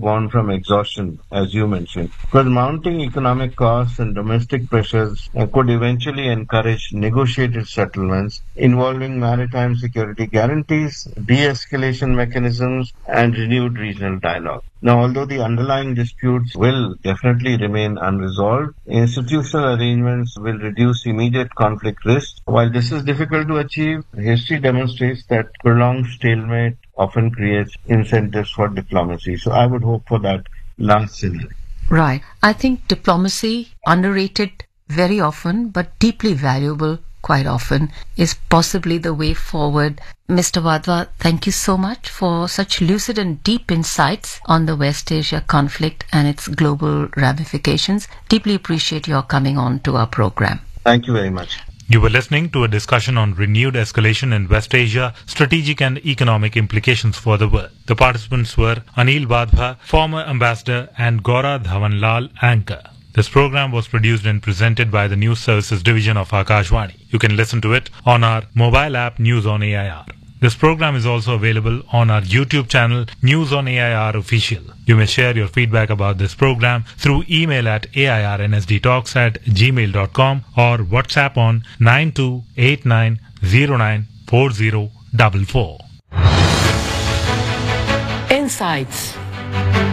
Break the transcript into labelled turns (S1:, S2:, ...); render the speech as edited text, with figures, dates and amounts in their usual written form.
S1: born from exhaustion, as you mentioned. Because mounting economic costs and domestic pressures could eventually encourage negotiated settlements involving maritime security guarantees, de-escalation mechanisms, and renewed regional dialogue. Now, although the underlying disputes will definitely remain unresolved, institutional arrangements will reduce immediate conflict risk. While this is difficult to achieve, history demonstrates that prolonged stalemate often creates incentives for diplomacy. So I would hope for that last scenario.
S2: Right. I think diplomacy, underrated very often, but deeply valuable quite often, is possibly the way forward. Mr. Wadhwa, thank you so much for such lucid and deep insights on the West Asia conflict and its global ramifications. Deeply appreciate your coming on to our program.
S1: Thank you very much.
S3: You were listening to a discussion on renewed escalation in West Asia, strategic and economic implications for the world. The participants were Anil Wadhwa, former ambassador, and Gaura Dhawanlal, anchor. This program was produced and presented by the News Services Division of Akashvani. You can listen to it on our mobile app News on AIR. This program is also available on our YouTube channel News on AIR Official. You may share your feedback about this program through email at airnsdtalks@gmail.com or WhatsApp on 9289094044.
S2: Insights.